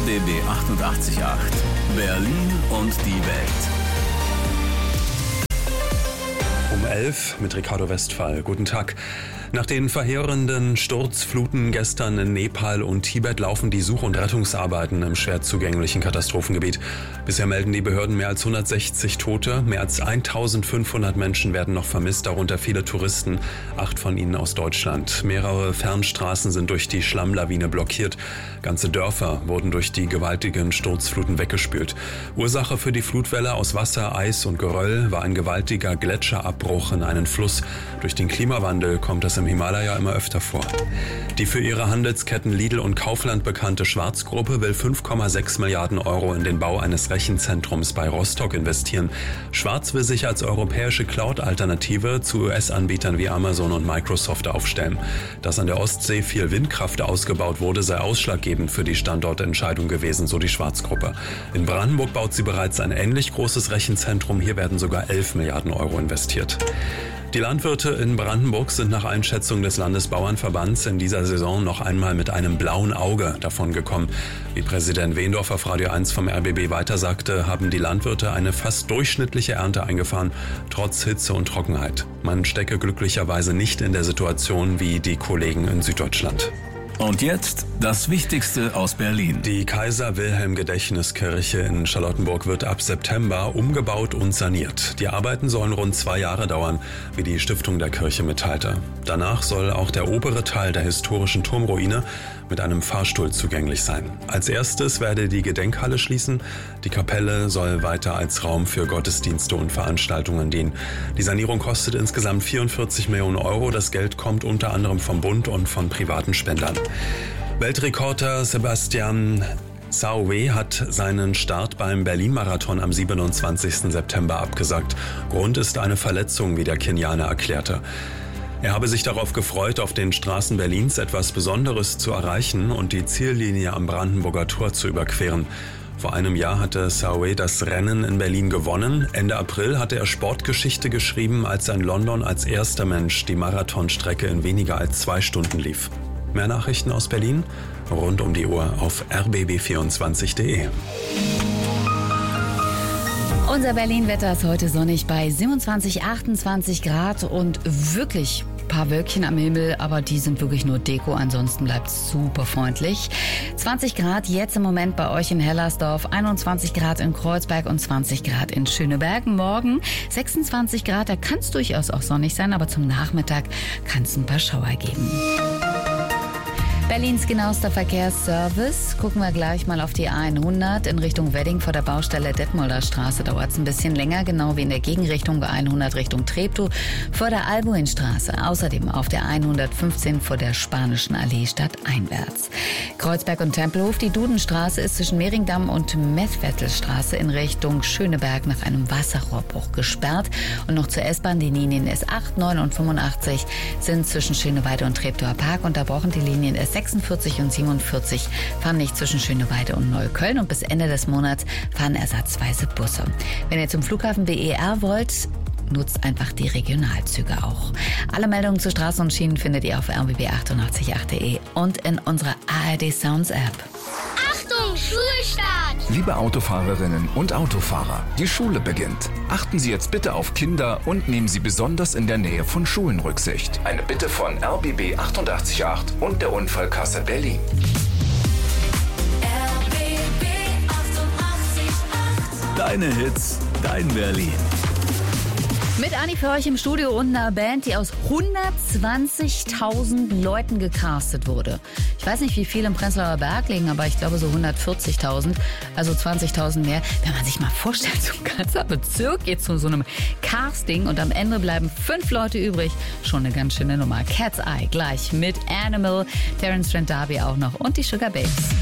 RBB 88.8 Berlin und die Welt. Um 11 mit Ricardo Westphal. Guten Tag. Nach den verheerenden Sturzfluten gestern in Nepal und Tibet laufen die Such- und Rettungsarbeiten im schwer zugänglichen Katastrophengebiet. Bisher melden die Behörden mehr als 160 Tote. Mehr als 1500 Menschen werden noch vermisst, darunter viele Touristen, 8 von ihnen aus Deutschland. Mehrere Fernstraßen sind durch die Schlammlawine blockiert. Ganze Dörfer wurden durch die gewaltigen Sturzfluten weggespült. Ursache für die Flutwelle aus Wasser, Eis und Geröll war ein gewaltiger Gletscherabbruch in einen Fluss. Durch den Klimawandel kommt es im Himalaya immer öfter vor. Die für ihre Handelsketten Lidl und Kaufland bekannte Schwarz-Gruppe will 5,6 Milliarden Euro in den Bau eines Rechenzentrums bei Rostock investieren. Schwarz will sich als europäische Cloud-Alternative zu US-Anbietern wie Amazon und Microsoft aufstellen. Dass an der Ostsee viel Windkraft ausgebaut wurde, sei ausschlaggebend für die Standortentscheidung gewesen, so die Schwarz-Gruppe. In Brandenburg baut sie bereits ein ähnlich großes Rechenzentrum. Hier werden sogar 11 Milliarden Euro investiert. Die Landwirte in Brandenburg sind nach Einschätzung des Landesbauernverbands in dieser Saison noch einmal mit einem blauen Auge davongekommen. Wie Präsident Wendorf auf Radio 1 vom RBB weitersagte, haben die Landwirte eine fast durchschnittliche Ernte eingefahren, trotz Hitze und Trockenheit. Man stecke glücklicherweise nicht in der Situation wie die Kollegen in Süddeutschland. Und jetzt das Wichtigste aus Berlin. Die Kaiser-Wilhelm-Gedächtniskirche in Charlottenburg wird ab September umgebaut und saniert. Die Arbeiten sollen rund 2 Jahre dauern, wie die Stiftung der Kirche mitteilte. Danach soll auch der obere Teil der historischen Turmruine mit einem Fahrstuhl zugänglich sein. Als erstes werde die Gedenkhalle schließen. Die Kapelle soll weiter als Raum für Gottesdienste und Veranstaltungen dienen. Die Sanierung kostet insgesamt 44 Millionen Euro. Das Geld kommt unter anderem vom Bund und von privaten Spendern. Weltrekorder Sebastian Sauwe hat seinen Start beim Berlin-Marathon am 27. September abgesagt. Grund ist eine Verletzung, wie der Kenianer erklärte. Er habe sich darauf gefreut, auf den Straßen Berlins etwas Besonderes zu erreichen und die Ziellinie am Brandenburger Tor zu überqueren. Vor einem Jahr hatte Sauwe das Rennen in Berlin gewonnen. Ende April hatte er Sportgeschichte geschrieben, als er in London als erster Mensch die Marathonstrecke in weniger als 2 Stunden lief. Mehr Nachrichten aus Berlin rund um die Uhr auf rbb24.de. Unser Berlin-Wetter ist heute sonnig bei 27, 28 Grad und wirklich ein paar Wölkchen am Himmel, aber die sind wirklich nur Deko, ansonsten bleibt es super freundlich. 20 Grad jetzt im Moment bei euch in Hellersdorf, 21 Grad in Kreuzberg und 20 Grad in Schöneberg. Morgen 26 Grad, da kann es durchaus auch sonnig sein, aber zum Nachmittag kann es ein paar Schauer geben. Berlins genauester Verkehrsservice. Gucken wir gleich mal auf die A100 in Richtung Wedding vor der Baustelle Detmolder Straße. Dauert es ein bisschen länger, genau wie in der Gegenrichtung A100 Richtung Treptow vor der Albuinstraße. Außerdem auf der 115 vor der Spanischen Allee stadteinwärts. Kreuzberg und Tempelhof. Die Dudenstraße ist zwischen Mehringdamm und Methvettelstraße in Richtung Schöneberg nach einem Wasserrohrbruch gesperrt. Und noch zur S-Bahn. Die Linien S8, 9 und 85 sind zwischen Schöneweide und Treptower Park unterbrochen. Die Linien S46 und 47 fahren nicht zwischen Schöneweide und Neukölln und bis Ende des Monats fahren ersatzweise Busse. Wenn ihr zum Flughafen BER wollt, nutzt einfach die Regionalzüge auch. Alle Meldungen zu Straßen und Schienen findet ihr auf rbb888.de und in unserer ARD Sounds App. Achtung, Schulstart! Liebe Autofahrerinnen und Autofahrer, die Schule beginnt. Achten Sie jetzt bitte auf Kinder und nehmen Sie besonders in der Nähe von Schulen Rücksicht. Eine Bitte von RBB 88.8 und der Unfallkasse Berlin. RBB 88.8. Deine Hits, dein Berlin. Mit Anni für euch im Studio und einer Band, die aus 120.000 Leuten gecastet wurde. Ich weiß nicht, wie viele im Prenzlauer Berg liegen, aber ich glaube so 140.000, also 20.000 mehr. Wenn man sich mal vorstellt, so ein ganzer Bezirk geht zu so einem Casting und am Ende bleiben 5 Leute übrig. Schon eine ganz schöne Nummer. Cat's Eye gleich mit Animal, Terence Trent D'Arby auch noch und die Sugar Babes.